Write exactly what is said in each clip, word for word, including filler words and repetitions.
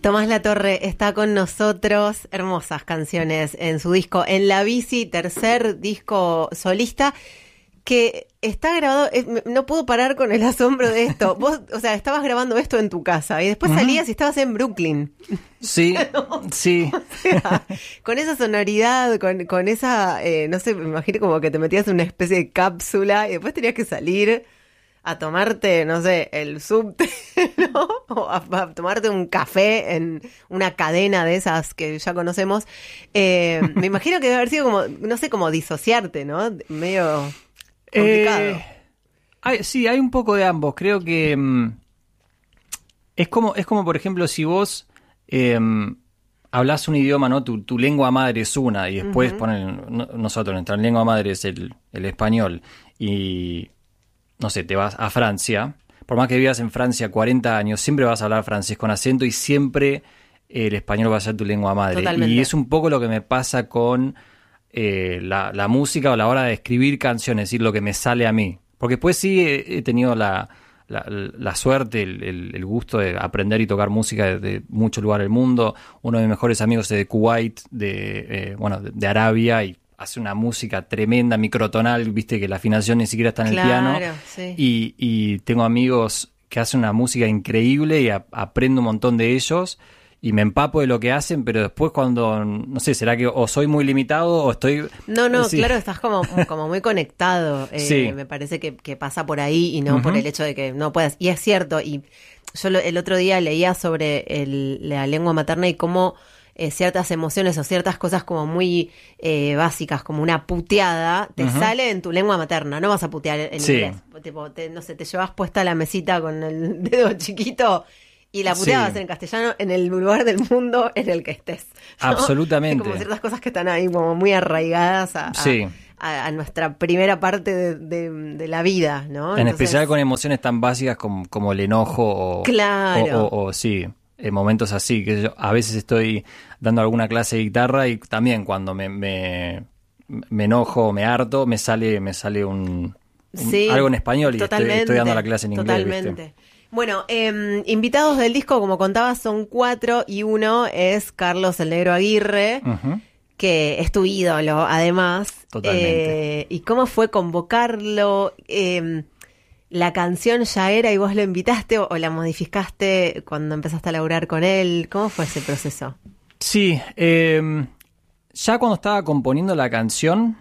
Tomás Latorre está con nosotros, hermosas canciones en su disco En la bici, tercer disco solista, que está grabado, eh, no puedo parar con el asombro de esto. Vos, o sea, estabas grabando esto en tu casa y después uh-huh. salías y estabas en Brooklyn. Sí, no, sí. O sea, con esa sonoridad, con, con esa, eh, no sé, me imagino como que te metías en una especie de cápsula y después tenías que salir a tomarte, no sé, el subte, ¿no? O a, a tomarte un café en una cadena de esas que ya conocemos. Eh, me imagino que debe haber sido como, no sé, como disociarte, ¿no? Medio complicado. Eh, hay, sí, hay un poco de ambos. Creo que um, es como, es como, por ejemplo, si vos eh, hablas un idioma, ¿no? Tu, tu lengua madre es una, y después uh-huh. ponen, no, nosotros, nuestra lengua madre es el, el español, y no sé, te vas a Francia, por más que vivas en Francia cuarenta años, siempre vas a hablar francés con acento y siempre el español va a ser tu lengua madre. Totalmente. Y es un poco lo que me pasa con eh, la, la música o la hora de escribir canciones, es decir, lo que me sale a mí. Porque después sí he, he tenido la, la, la suerte, el, el, el gusto de aprender y tocar música de, de muchos lugares del mundo. Uno de mis mejores amigos es de Kuwait, de, eh, bueno, de, de Arabia, y hace una música tremenda, microtonal, viste que la afinación ni siquiera está en claro, el piano. Sí. Y, y tengo amigos que hacen una música increíble y a, aprendo un montón de ellos y me empapo de lo que hacen, pero después cuando, no sé, será que o soy muy limitado o estoy... No, no, sí. claro, estás como, como muy conectado. Eh, sí. Me parece que, que pasa por ahí y no uh-huh. por el hecho de que no puedas. Y es cierto, y yo lo, el otro día leía sobre el, la lengua materna y cómo Eh, ciertas emociones o ciertas cosas como muy eh, básicas, como una puteada, te uh-huh. sale en tu lengua materna, no vas a putear en sí. inglés. Tipo, te, no sé, te llevas puesta la mesita con el dedo chiquito y la puteada sí. va a ser en castellano en el lugar del mundo en el que estés, ¿no? Absolutamente. Como ciertas cosas que están ahí como muy arraigadas a... a sí. A, a nuestra primera parte de, de, de la vida, ¿no? En Entonces, especial con emociones tan básicas como, como el enojo o... Claro. O, o, o sí... en momentos así, que yo a veces estoy dando alguna clase de guitarra y también cuando me, me, me enojo o me harto, me sale, me sale un, un sí, algo en español y estoy, estoy dando la clase en inglés. Totalmente. ¿Viste? Bueno, eh, invitados del disco, como contabas, son cuatro y uno es Carlos el Negro Aguirre, uh-huh. que es tu ídolo, además. Totalmente. Eh, ¿Y cómo fue convocarlo? Eh, ¿La canción ya era y vos lo invitaste o, o la modificaste cuando empezaste a laburar con él? ¿Cómo fue ese proceso? Sí, eh, ya cuando estaba componiendo la canción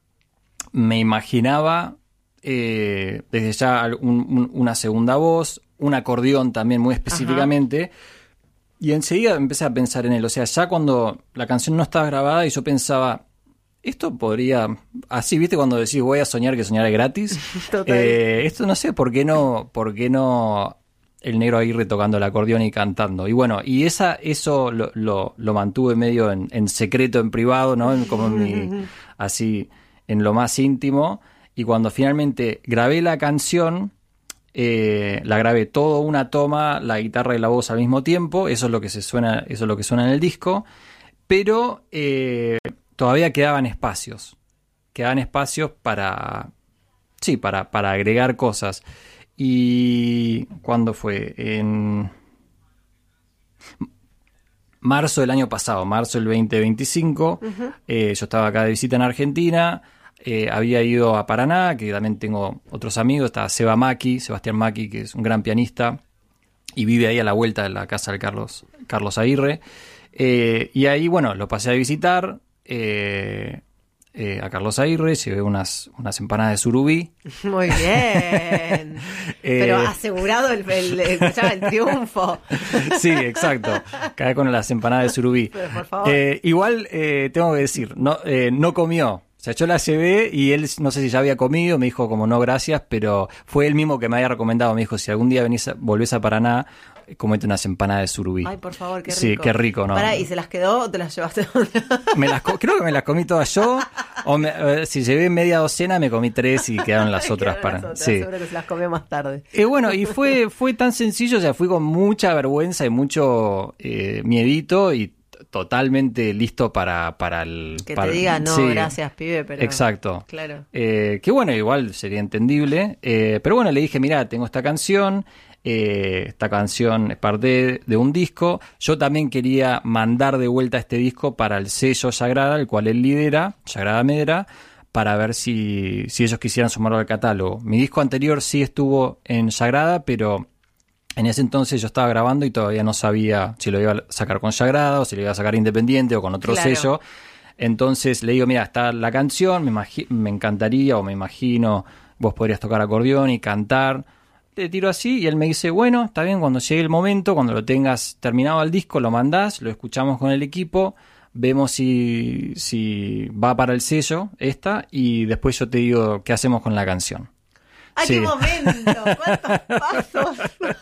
me imaginaba eh, desde ya un, un, una segunda voz, un acordeón también muy específicamente. Ajá. Y enseguida empecé a pensar en él. O sea, ya cuando la canción no estaba grabada y yo pensaba... Esto podría, así, ¿viste? Cuando decís voy a soñar que soñar es gratis. Total. Eh, esto no sé, ¿por qué no, por qué no el Negro Aguirre tocando el acordeón y cantando? Y bueno, y esa, eso lo, lo, lo mantuve medio en, en secreto, en privado, ¿no? Como en mi, así, en lo más íntimo. Y cuando finalmente grabé la canción, eh, la grabé todo una toma, la guitarra y la voz al mismo tiempo. Eso es lo que se suena, eso es lo que suena en el disco. Pero eh, todavía quedaban espacios, quedaban espacios para, sí, para, para agregar cosas. Y ¿cuándo fue? En marzo del año pasado, marzo del veinte veinticinco, uh-huh. eh, yo estaba acá de visita en Argentina, eh, había ido a Paraná, que también tengo otros amigos, estaba Seba Maki, Sebastián Maki, que es un gran pianista, y vive ahí a la vuelta de la casa de Carlos, Carlos Aguirre. Eh, y ahí, bueno, lo pasé a visitar, eh, eh, a Carlos Aguirre, llevé unas, unas empanadas de surubí. Muy bien. eh, Pero asegurado el, el, el, el triunfo. Sí, exacto. Caí con las empanadas de surubí. Pero, por favor. Eh, igual, eh, tengo que decir, no, eh, no comió. O sea, yo la llevé y él, no sé si ya había comido, me dijo como no, gracias, pero fue él mismo que me había recomendado. Me dijo, si algún día venís a, volvés a Paraná, comete unas empanadas de surubí. Ay, por favor, qué rico. Sí, qué rico, ¿no? Pará, ¿y se las quedó o te las llevaste? me las co- creo que me las comí todas yo, o me, eh, si llevé media docena, me comí tres y quedaron las otras quedaron para... Las otras, sí. Seguro que se las comió más tarde. Eh, bueno, y fue, fue tan sencillo, o sea, fui con mucha vergüenza y mucho eh, miedito y totalmente listo para, para el... Que para, te diga, no, sí, gracias, pibe, pero... Exacto. Claro. Eh, que bueno, igual sería entendible. Eh, pero bueno, le dije, mirá, tengo esta canción, eh, esta canción es parte de, de un disco. Yo también quería mandar de vuelta este disco para el sello Sagrada, el cual él lidera, Sagrada Medra, para ver si, si ellos quisieran sumarlo al catálogo. Mi disco anterior sí estuvo en Sagrada, pero en ese entonces yo estaba grabando y todavía no sabía si lo iba a sacar con Sagrada o si lo iba a sacar independiente o con otro Claro. sello. Entonces le digo, mira, está la canción, me, imagi- me encantaría o me imagino vos podrías tocar acordeón y cantar. Le tiro así y él me dice, bueno, está bien, cuando llegue el momento, cuando lo tengas terminado el disco, lo mandás, lo escuchamos con el equipo, vemos si, si va para el sello esta y después yo te digo qué hacemos con la canción. ¡Ay, Sí. qué momento! ¿Cuántos pasos?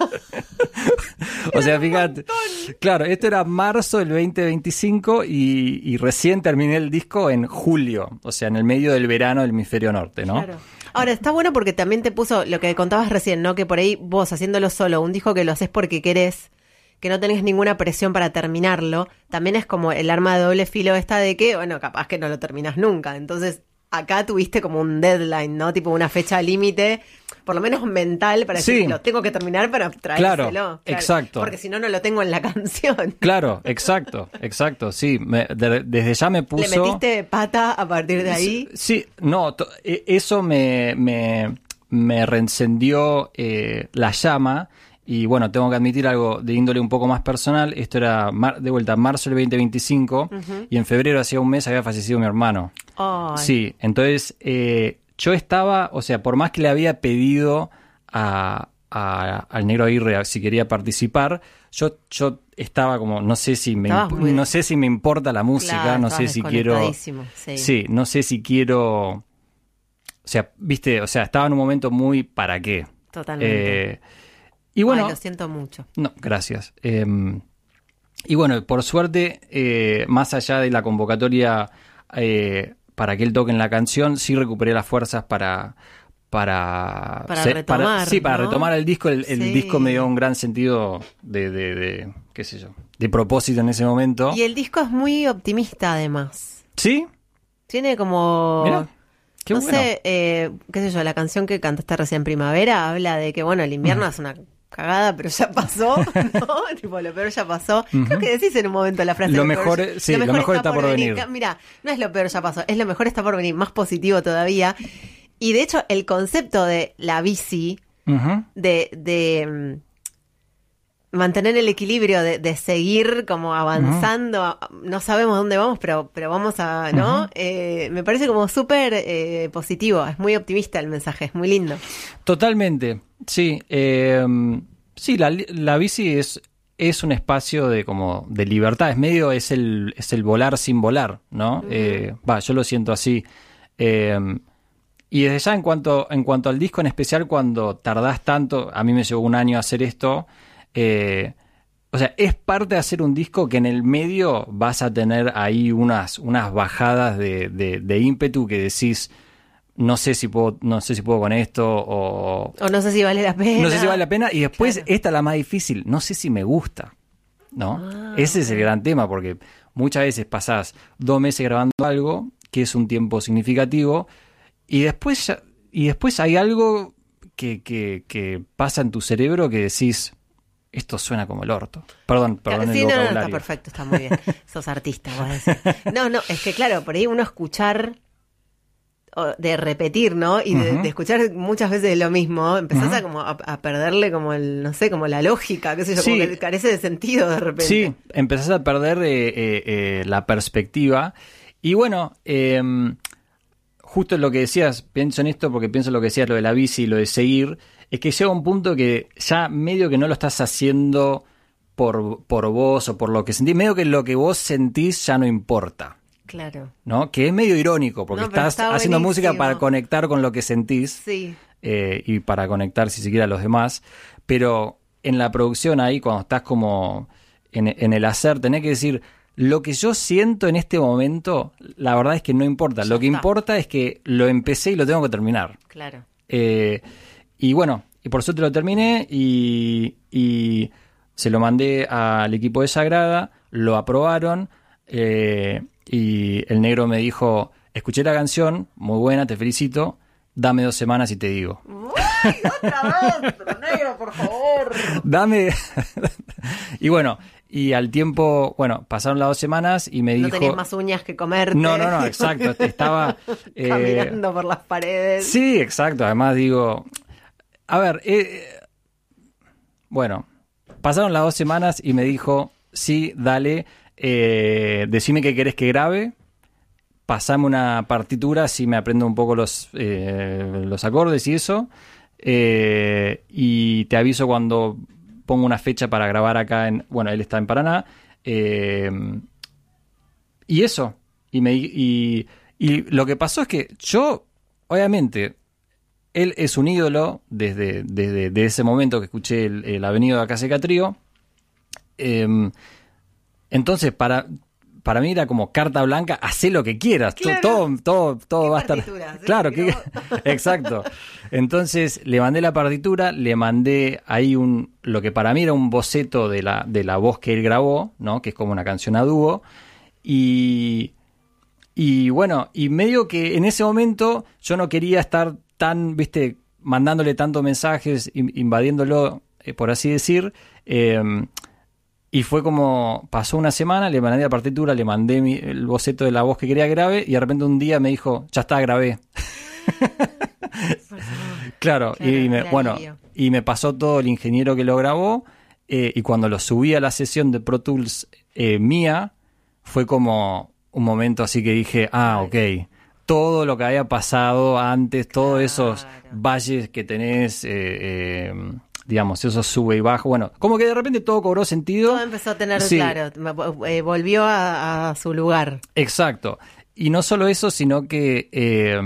O sea, fíjate, claro, esto era marzo del veinte veinticinco y, y recién terminé el disco en julio, o sea, en el medio del verano del hemisferio norte, ¿no? Claro. Ahora, está bueno porque también te puso lo que contabas recién, ¿no? Que por ahí vos haciéndolo solo, un disco que lo haces porque querés, que no tenés ninguna presión para terminarlo, también es como el arma de doble filo esta de que, bueno, capaz que no lo terminás nunca. Entonces, acá tuviste como un deadline, ¿no? Tipo una fecha límite, por lo menos mental, para decir, Sí. lo tengo que terminar para traérselo. Claro, exacto. Porque si no, no lo tengo en la canción. Claro, exacto, exacto, sí, me- de- desde ya me puso... ¿Le metiste pata a partir de ahí? Sí, no, to- e- eso me, me, me reencendió eh, la llama y bueno, tengo que admitir algo de índole un poco más personal. Esto era mar- de vuelta marzo del veinte veinticinco Ujú. y en febrero, hacía un mes, había fallecido mi hermano. Ay. Sí, entonces eh, yo estaba, o sea, por más que le había pedido a, a- al Negro Aguirre si quería participar, yo, yo estaba como, no sé si me Estabas imp- muy- no sé si me importa la música, Claro, no estabas sé si quiero, desconectadísimo, sí. sí, no sé si quiero, o sea, viste, o sea, estaba en un momento muy ¿para qué? Totalmente. Eh, y bueno, Ay, lo siento mucho. no, gracias. Eh, y bueno, por suerte, eh, más allá de la convocatoria eh, para que él toque en la canción, sí recuperé las fuerzas para... Para, Para se- retomar, sí, para ¿no? retomar el disco. El, el Sí. disco me dio un gran sentido de, de, de, qué sé yo, de propósito en ese momento. Y el disco es muy optimista, además. ¿Sí? Tiene como... Mirá, qué no bueno. sé, eh, qué sé yo, la canción que cantaste recién, Primavera, habla de que, bueno, el invierno es una cagada, pero ya pasó, ¿no? Tipo, lo peor ya pasó. Creo que decís en un momento la frase. Lo peor mejor ya- es- sí, lo mejor está por venir. Mira, no es lo peor ya pasó, es lo mejor está por venir, más positivo todavía. Y de hecho, el concepto de la bici, Ujú. de, de mm, mantener el equilibrio, de, de seguir como avanzando, no sabemos dónde vamos, pero, pero vamos a, ¿no? Ujú. Eh, me parece como súper eh, positivo, es muy optimista el mensaje, es muy lindo. Totalmente, sí. Eh, sí, la, la bici es, es un espacio de como de libertad, es medio, es el, es el volar sin volar, ¿no? Ujú. Eh, va, yo lo siento así. Eh, y desde ya en cuanto, en cuanto al disco en especial, cuando tardás tanto, a mí me llevó un año hacer esto, eh, o sea, es parte de hacer un disco que en el medio vas a tener ahí unas, unas bajadas de, de, de ímpetu que decís, no sé si puedo, no sé si puedo con esto, o O no sé si vale la pena. no sé si vale la pena. Y después, Claro. esta es la más difícil, no sé si me gusta, ¿no? Ah, Ese es el ok. gran tema, porque muchas veces pasás dos meses grabando algo, que es un tiempo significativo, y después, ya- y después hay algo que, que, que pasa en tu cerebro que decís, esto suena como el orto. Perdón, perdón Sí, el no, no, vocabulario. está perfecto, está muy bien. Sos artista, vos decís. No, no, es que claro, por ahí uno escuchar, o de repetir, ¿no? Y de, Ujú. de escuchar muchas veces lo mismo, empezás Ujú. a como a, a perderle como el, no sé, como la lógica, qué sé yo, Sí. como que carece de sentido de repente. Sí, empezás a perder eh, eh, eh, la perspectiva. Y bueno, eh, justo lo que decías, pienso en esto porque pienso en lo que decías, lo de la bici y lo de seguir, es que llega un punto que ya medio que no lo estás haciendo por, por vos o por lo que sentís, medio que lo que vos sentís ya no importa, Claro. ¿no? Que es medio irónico porque No, pero estás está haciendo buenísimo. música para conectar con lo que sentís. Sí. eh, y para conectar si se quiere a los demás, pero en la producción ahí cuando estás como en, en el hacer tenés que decir lo que yo siento en este momento, la verdad es que no importa, Ya lo que está. importa es que lo empecé y lo tengo que terminar. Claro. Eh, y bueno, y por suerte lo terminé y, y se lo mandé al equipo de Sagrada, lo aprobaron eh, y el negro me dijo, escuché la canción, muy buena, te felicito, dame dos semanas y te digo. ¡Ay, otra vez! Pero negro, por favor. Dame. Y bueno, y al tiempo, bueno, pasaron las dos semanas y me no dijo... No tenías más uñas que comerte. No, no, no, exacto. Estaba... eh... Caminando por las paredes. Sí, exacto. Además digo... A ver, eh... bueno, pasaron las dos semanas y me dijo, sí, dale, eh, decime qué querés que grabe. Pasame una partitura, así me aprendo un poco los, eh, los acordes y eso. Eh, y te aviso cuando pongo una fecha para grabar acá en... Bueno, él está en Paraná. Eh, y eso. Y, me, y, y lo que pasó es que yo, obviamente, él es un ídolo desde, desde de ese momento que escuché el, el Avenido de Acaseca Trío. Eh, entonces, para... Para mí era como carta blanca, hacé lo que quieras, claro. todo, todo, todo va a estar... ¿Sí? Claro, que... exacto. Entonces le mandé la partitura, le mandé ahí un lo que para mí era un boceto de la, de la voz que él grabó, ¿no? Que es como una canción a dúo. Y, y bueno, y medio que en ese momento yo no quería estar tan, viste, mandándole tantos mensajes, invadiéndolo, eh, por así decir... Eh, Y fue como, pasó una semana, le mandé la partitura, le mandé mi, el boceto de la voz que quería que grabe, y de repente un día me dijo, ya está, grabé. Claro, claro, y me, bueno, y me pasó todo el ingeniero que lo grabó, eh, y cuando lo subí a la sesión de Pro Tools eh, mía, fue como un momento así que dije, ah, ok, todo lo que había pasado antes, todos claro. esos valles que tenés... Eh, eh, digamos, eso sube y baja, bueno, como que de repente todo cobró sentido. Todo empezó a tener, sí. claro, eh, volvió a, a su lugar. Exacto, y no solo eso, sino que eh,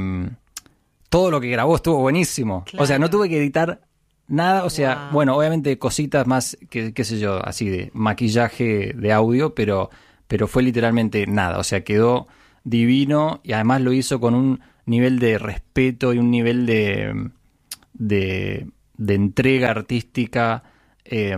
todo lo que grabó estuvo buenísimo, claro. O sea, no tuve que editar nada, o sea, wow. Bueno, obviamente cositas más, que, qué sé yo, así de maquillaje de audio, pero, pero fue literalmente nada, o sea, quedó divino y además lo hizo con un nivel de respeto y un nivel de... de de entrega artística, eh,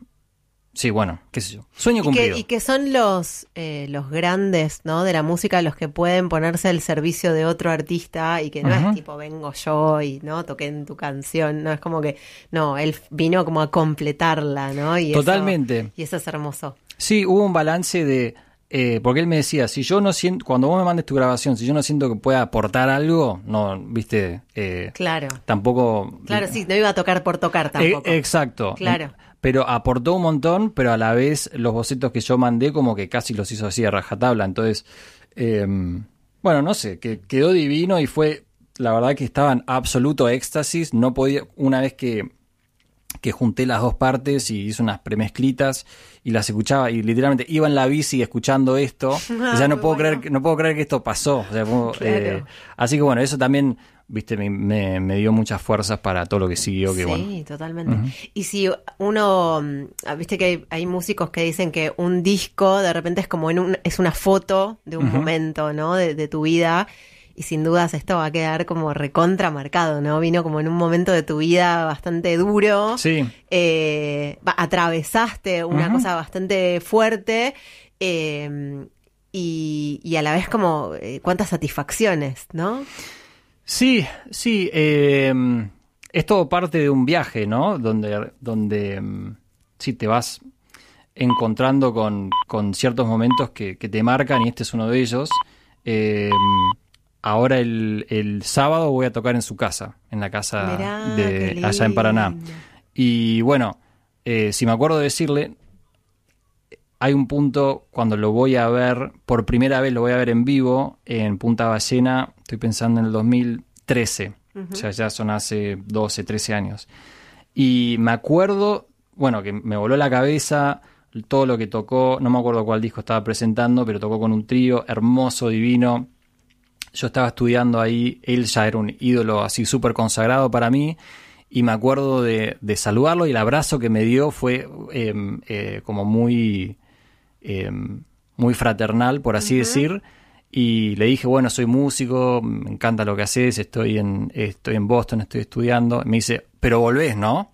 sí, bueno, qué sé yo, sueño cumplido. Y que, y que son los eh, los grandes, ¿no? De la música, los que pueden ponerse al servicio de otro artista y que no uh-huh. es tipo vengo yo y no toqué en tu canción, no es como que, no, él vino como a completarla, ¿no? Y totalmente. Eso, y eso es hermoso. Sí, hubo un balance de Eh, porque él me decía, si yo no siento, cuando vos me mandes tu grabación, si yo no siento que pueda aportar algo, no, viste, eh, claro, tampoco, claro, sí, no iba a tocar por tocar tampoco, eh, exacto, claro, pero aportó un montón, pero a la vez los bocetos que yo mandé como que casi los hizo así a rajatabla, entonces, eh, bueno, no sé, que quedó divino y fue, la verdad que estaba en absoluto éxtasis, no podía, una vez que que junté las dos partes y hice unas premezclitas y las escuchaba y literalmente iba en la bici escuchando esto ah, y ya no puedo bueno. creer no puedo creer que esto pasó, o sea, como, claro. eh, así que bueno, eso también viste me, me, me dio muchas fuerzas para todo lo que siguió, que sí, bueno. Totalmente. Uh-huh. Y si uno, viste que hay, hay músicos que dicen que un disco de repente es como en un, es una foto de un uh-huh. momento, ¿no? De, de tu vida. Y sin dudas esto va a quedar como recontra marcado, ¿no? Vino como en un momento de tu vida bastante duro. Sí. Eh, atravesaste una uh-huh. cosa bastante fuerte. Eh, y, y a la vez como eh, cuántas satisfacciones, ¿no? Sí, sí. Eh, es todo parte de un viaje, ¿no? Donde, donde sí te vas encontrando con, con ciertos momentos que, que te marcan y este es uno de ellos. Eh, Ahora el, el sábado voy a tocar en su casa, en la casa Mirá, de allá en Paraná. Y bueno, eh, si me acuerdo de decirle, hay un punto cuando lo voy a ver, por primera vez lo voy a ver en vivo, en Punta Ballena, estoy pensando en el dos mil trece, uh-huh. o sea, ya son hace doce, trece años. Y me acuerdo, bueno, que me voló la cabeza todo lo que tocó, no me acuerdo cuál disco estaba presentando, pero tocó con un trío hermoso, divino. Yo estaba estudiando ahí, él ya era un ídolo así súper consagrado para mí y me acuerdo de, de saludarlo y el abrazo que me dio fue eh, eh, como muy, eh, muy fraternal, por así uh-huh. decir, y le dije, bueno, soy músico, me encanta lo que haces, estoy en, estoy en Boston, estoy estudiando. Me dice, pero volvés, ¿no?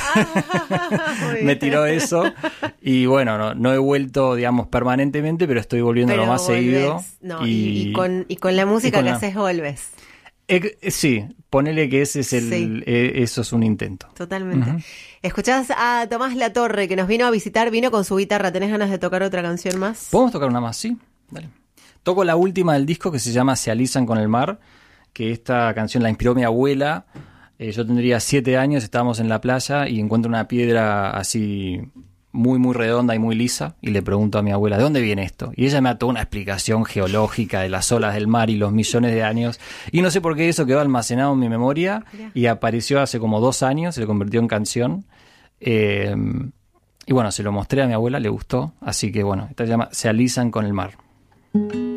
Me tiró eso y bueno, no, no he vuelto, digamos, permanentemente, pero estoy volviendo pero lo más volvés. seguido. No, y, y, con, y con la música con que la... haces volvés. Eh, sí, ponele que ese es el, Sí. eh, eso es un intento. Totalmente. Ujú. Escuchás a Tomás Latorre, que nos vino a visitar, vino con su guitarra. ¿Tenés ganas de tocar otra canción más? ¿Podemos tocar una más? Sí, dale. Toco la última del disco que se llama Se alisan con el mar, que esta canción la inspiró mi abuela. Eh, yo tendría siete años, estábamos en la playa y encuentro una piedra así muy, muy redonda y muy lisa y le pregunto a mi abuela, ¿de dónde viene esto? Y ella me da toda una explicación geológica de las olas del mar y los millones de años. Y no sé por qué eso quedó almacenado en mi memoria y apareció hace como dos años, se convirtió en canción. Eh, y bueno, se lo mostré a mi abuela, le gustó. Así que bueno, esta se llama Se alisan con el mar.